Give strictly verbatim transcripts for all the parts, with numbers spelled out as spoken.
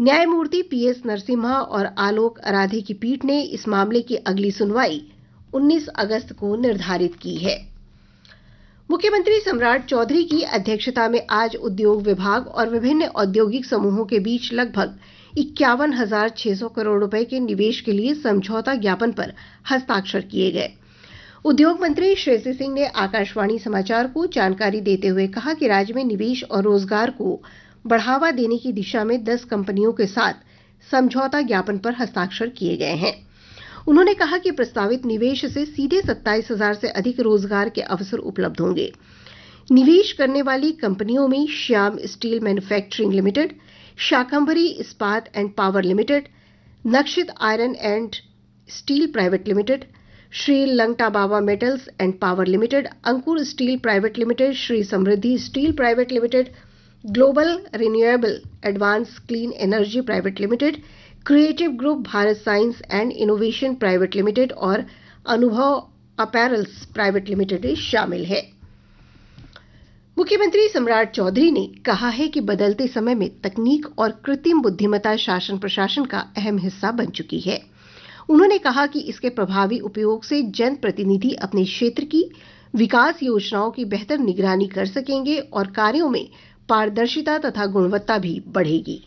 न्यायमूर्ति P S Narasimha और आलोक आराधे की पीठ ने इस मामले की अगली सुनवाई उन्नीस अगस्त को निर्धारित की है। मुख्यमंत्री सम्राट चौधरी की अध्यक्षता में आज उद्योग विभाग और विभिन्न औद्योगिक समूहों के बीच लगभग इक्यावन हजार छह सौ करोड़ रुपए के निवेश के लिए समझौता ज्ञापन पर हस्ताक्षर किए गए। उद्योग मंत्री श्रेयसी सिंह ने आकाशवाणी समाचार को जानकारी देते हुए कहा कि राज्य में निवेश और रोजगार को बढ़ावा देने की दिशा में दस कंपनियों के साथ समझौता ज्ञापन पर हस्ताक्षर किए गए हैं। उन्होंने कहा कि प्रस्तावित निवेश से सीधे सत्ताईस हजार से अधिक रोजगार के अवसर उपलब्ध होंगे। निवेश करने वाली कंपनियों में Shyam steel manufacturing limited, Shakambhari इस्पात and power limited, Nakshit iron and steel private limited, Shri Langta Baba metals and power limited, Ankur steel private limited, Shri Samriddhi steel private limited, global renewable advance clean energy private limited, creative group Bharat science and innovation private limited और अनुभव apparels private limited शामिल है। मुख्यमंत्री सम्राट चौधरी ने कहा है कि बदलते समय में तकनीक और कृत्रिम बुद्धिमत्ता शासन प्रशासन का अहम हिस्सा बन चुकी है। उन्होंने कहा कि इसके प्रभावी उपयोग से जन प्रतिनिधि अपने क्षेत्र की विकास योजनाओं की बेहतर निगरानी कर सकेंगे और कार्यों में पारदर्शिता तथा गुणवत्ता भी बढ़ेगी।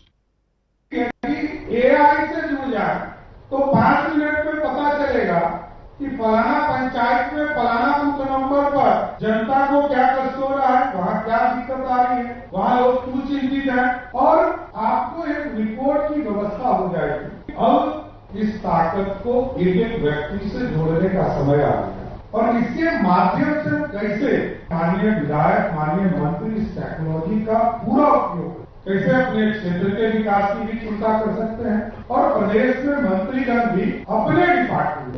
एआई से जुड़ जाए तो पांच मिनट में पता चलेगा कि फलाना पंचायत में फलाना बूथ नंबर पर जनता को क्या कष्ट हो रहा है, वहाँ क्या दिक्कत आ रही है, वहाँ लोग क्यों चिंतित हैं, और आपको एक रिपोर्ट की व्यवस्था हो जाएगी। अब इस ताकत को एक एक व्यक्ति से जोड़ने का समय आ गया और इसके माध्यम से कैसे माननीय विधायक, माननीय मंत्री इस टेक्नोलॉजी का पूरा उपयोग कैसे अपने क्षेत्र के विकास की भी चिंता कर सकते हैं और प्रदेश में मंत्रीगण भी अपने डिपार्टमेंट।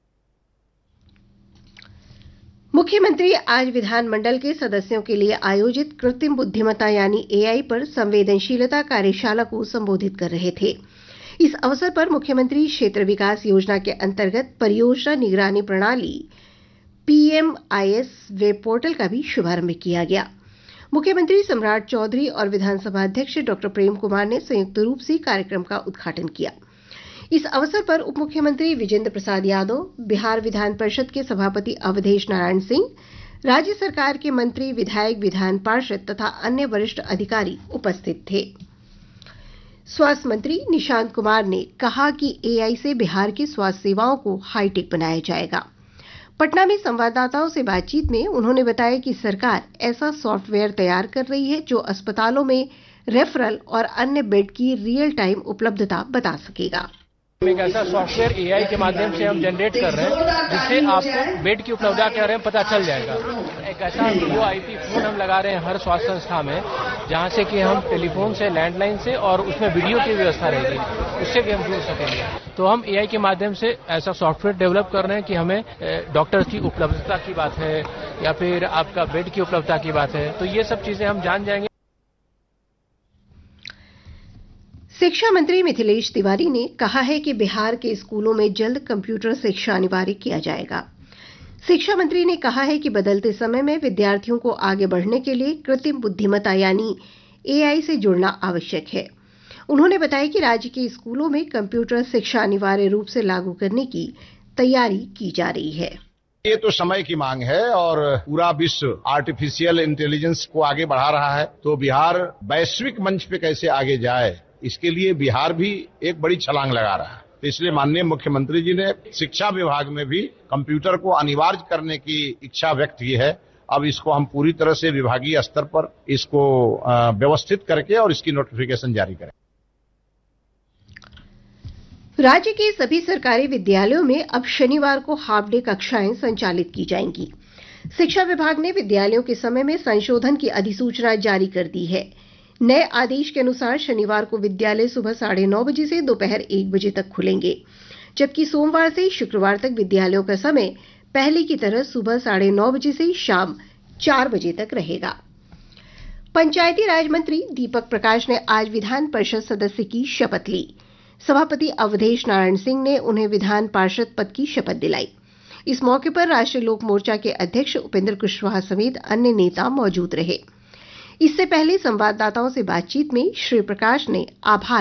मुख्यमंत्री आज विधानमंडल के सदस्यों के लिए आयोजित कृत्रिम बुद्धिमत्ता यानी एआई पर संवेदनशीलता कार्यशाला को संबोधित कर रहे थे। इस अवसर पर मुख्यमंत्री क्षेत्र विकास योजना के अंतर्गत परियोजना निगरानी प्रणाली पीएमआईएस वेब पोर्टल का भी शुभारंभ किया गया। मुख्यमंत्री सम्राट चौधरी और विधानसभा अध्यक्ष डॉक्टर प्रेम कुमार ने संयुक्त रूप से कार्यक्रम का उद्घाटन किया। इस अवसर पर उप मुख्यमंत्री विजेंद्र प्रसाद यादव, बिहार विधान परिषद के सभापति अवधेश नारायण सिंह, राज्य सरकार के मंत्री, विधायक, विधान पार्षद तथा अन्य वरिष्ठ अधिकारी उपस्थित थे। स्वास्थ्य मंत्री निशांत कुमार ने कहा कि एआई से बिहार की स्वास्थ्य सेवाओं को हाईटेक बनाया जाएगा। पटना में संवाददाताओं से बातचीत में उन्होंने बताया कि सरकार ऐसा सॉफ्टवेयर तैयार कर रही है जो अस्पतालों में रेफरल और अन्य बेड की रियल टाइम उपलब्धता बता सकेगा। एक ऐसा सॉफ्टवेयर एआई के माध्यम से हम जनरेट कर रहे हैं जिससे आपको बेड की उपलब्धता क्या रहे हैं पता चल जाएगा। एक ऐसा वीओ आईपी फोन हम लगा रहे हैं हर स्वास्थ्य संस्था में, जहां से कि हम टेलीफोन से, लैंडलाइन से और उसमें वीडियो की व्यवस्था रहेगी, उससे भी हम जुड़ सकेंगे। तो हम एआई के माध्यम से ऐसा सॉफ्टवेयर डेवलप कर रहे हैं कि हमें डॉक्टर्स की उपलब्धता की बात है या फिर आपका बेड की उपलब्धता की बात है, तो ये सब चीजें हम जान जाएंगे। शिक्षा मंत्री मिथिलेश तिवारी ने कहा है कि बिहार के स्कूलों में जल्द कंप्यूटर शिक्षा अनिवार्य किया जाएगा। शिक्षा मंत्री ने कहा है कि बदलते समय में विद्यार्थियों को आगे बढ़ने के लिए कृत्रिम बुद्धिमत्ता यानी एआई से जुड़ना आवश्यक है। उन्होंने बताया कि राज्य के स्कूलों में कंप्यूटर शिक्षा अनिवार्य रूप से लागू करने की तैयारी की जा रही है। ये तो समय की मांग है और पूरा विश्व आर्टिफिशियल इंटेलिजेंस को आगे बढ़ा रहा है, तो बिहार वैश्विक मंच पे कैसे आगे जाए, इसके लिए बिहार भी एक बड़ी छलांग लगा रहा है। तो इसलिए माननीय मुख्यमंत्री जी ने शिक्षा विभाग में भी कंप्यूटर को अनिवार्य करने की इच्छा व्यक्त की है। अब इसको हम पूरी तरह से विभागीय स्तर पर इसको व्यवस्थित करके और इसकी नोटिफिकेशन जारी करें। राज्य के सभी सरकारी विद्यालयों में अब शनिवार को हाफ डे कक्षाएं संचालित की जाएंगी। शिक्षा विभाग ने विद्यालयों के समय में संशोधन की अधिसूचना जारी कर दी है। नए आदेश के अनुसार शनिवार को विद्यालय सुबह साढ़े नौ बजे से दोपहर एक बजे तक खुलेंगे, जबकि सोमवार से शुक्रवार तक विद्यालयों का समय पहले की तरह सुबह साढ़े नौ बजे से शाम चार बजे तक रहेगा। पंचायती राज मंत्री दीपक प्रकाश ने आज विधान परिषद सदस्य की शपथ ली। सभापति अवधेश नारायण सिंह ने उन्हें विधान पार्षद पद की शपथ दिलाई। इस मौके पर राष्ट्रीय लोक मोर्चा के अध्यक्ष उपेंद्र कुशवाहा समेत अन्य नेता मौजूद रहे। इससे पहले संवाददाताओं से बातचीत में श्री प्रकाश ने आभार